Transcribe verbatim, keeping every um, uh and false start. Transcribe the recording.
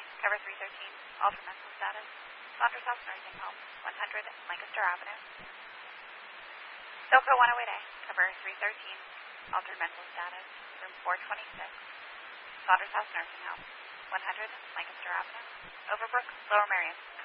Cover three thirteen, altered mental status. Saunders House Nursing Home, one hundred Lancaster Avenue. SoCo one oh eight A, cover three thirteen, altered mental status. Room four twenty-six. Saunders House Nursing Home, one hundred Lancaster Avenue. Overbrook, Lower Merion.